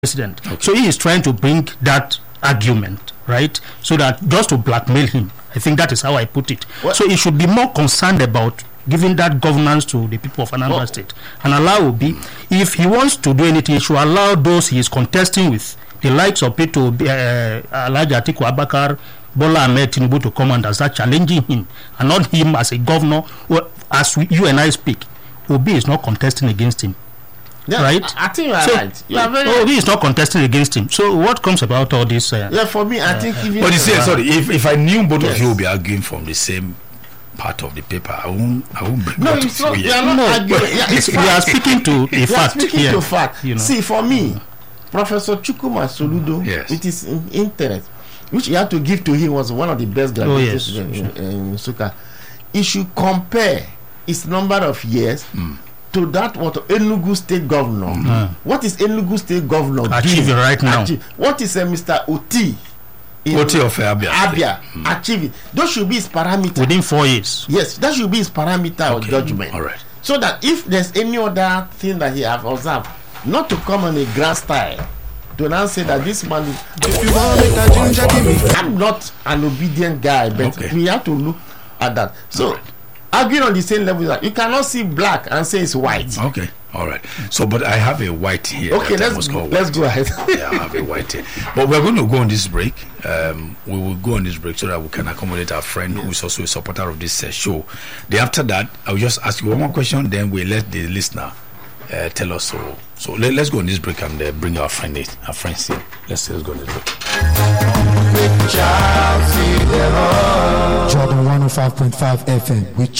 president. So he is trying to bring that argument, right? So that just to blackmail him. I think that is how I put it. So he should be more concerned about giving that governance to the people of Anambra State and allow Obi. If he wants to do anything, he should allow those he is contesting with, the likes of Peter Alhaji Atiku Abubakar, Bola Ahmed Tinubu, to come and start challenging him, and not him as a governor. As you and I speak, Obi is not contesting against him. Yeah, right? I think you are right. You are very Obi is not contesting against him. So what comes about all this? Yeah, for me, I think even. But you say, sorry, if I knew both of you will be arguing from the same part of the paper, I won't bring No, that it's up. not. You are not arguing. Yeah, it's we are speaking to a You are fact. speaking to fact. You know. See, for me, Professor Chukwuma Soludo, with his interest, which he had to give to him, was one of the best graduates in Suka. He should compare his number of years to that what Enugu State Governor. What is Enugu State Governor achieving right now? What is Mr. Oti? Oti of Abia achieving. Those should be his parameter within 4 years. Yes, that should be his parameter of judgment. All right. So that if there's any other thing that he have observed, not to come on a grand style to now say that this man is. If you want to make a ginger, give me. I'm not an obedient guy, but we have to look at that. So arguing on the same level, you cannot see black and say it's white. Okay, all right. So, but I have a white here. Okay, let's go ahead. Yeah, I have a white here. But we're going to go on this break. We will go on this break so that we can accommodate our friend who is also a supporter of this show. Then after that, I'll just ask you one more question. Then we'll let the listener tell us. So let's go on this break and bring our friends in. Let's go on this break. Jordan 105.5 FM with